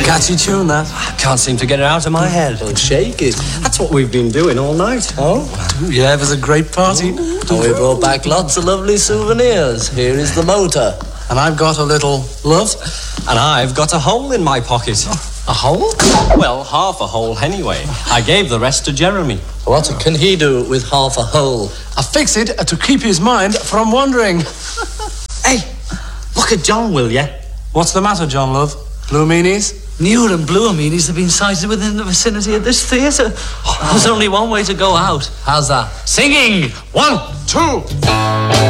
Catchy tune, that. I can't seem to get it out of my head. Well, shake it. That's what we've been doing all night. Oh? Yeah, it was a great party. And we brought back lots of lovely souvenirs. Here is the motor. And I've got a little love. And I've got a hole in my pocket. A hole? Well, half a hole anyway. I gave the rest to Jeremy. What can he do with half a hole? I fix it to keep his mind from wandering. Hey, look at John, will ya? What's the matter, John, love? Blue meanies? Newer and bluer meanies have been sighted within the vicinity of this theatre. There's only one way to go out. How's that? Singing! 1, 2.